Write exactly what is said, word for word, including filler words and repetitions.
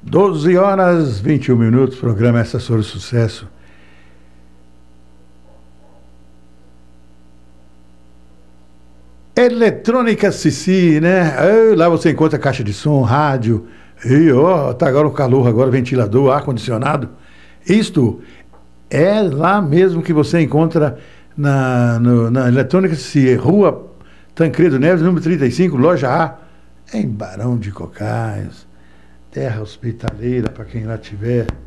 doze horas, vinte e um minutos, programa Essa Sobre o Sucesso. Eletrônica Cici, né? Lá você encontra caixa de som, rádio, e ó, tá agora o calor, agora ventilador, ar-condicionado. Isto é lá mesmo que você encontra na, no, na Eletrônica Cici, Rua Tancredo Neves, número trinta e cinco, loja A, em Barão de Cocais, terra hospitaleira para quem lá tiver.